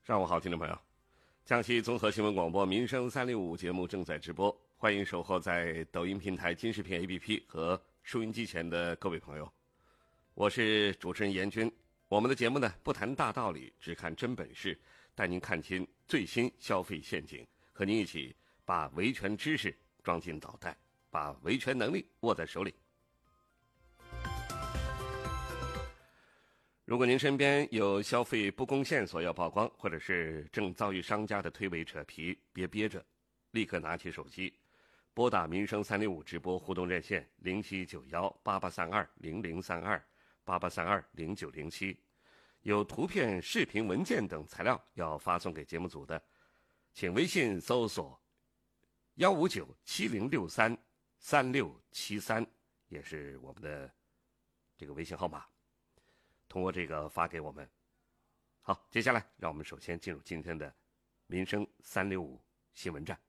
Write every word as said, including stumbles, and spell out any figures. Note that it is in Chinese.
上午好，听众朋友，江西综合新闻广播《民生三六五》节目正在直播，欢迎守候在抖音平台、金视频 A P P 和收音机前的各位朋友，我是主持人严军。我们的节目呢，不谈大道理，只看真本事，带您看清最新消费陷阱，和您一起把维权知识装进脑袋，把维权能力握在手里。如果您身边有消费不公线索要曝光，或者是正遭遇商家的推诿扯皮，别憋着，立刻拿起手机，拨打民生三六五直播互动热线零七九幺八八三二零零三二八八三二零九零七，有图片、视频、文件等材料要发送给节目组的，请微信搜索幺五九七零六三三六七三，也是我们的这个微信号码。通过这个发给我们。好，接下来让我们首先进入今天的民生三六五新闻站。